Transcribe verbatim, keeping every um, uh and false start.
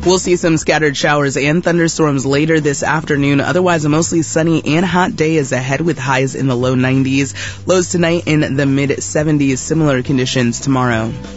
We'll see some scattered showers and thunderstorms later this afternoon. Otherwise, a mostly sunny and hot day is ahead with highs in the low nineties. Lows tonight in the mid seventies. Similar conditions tomorrow.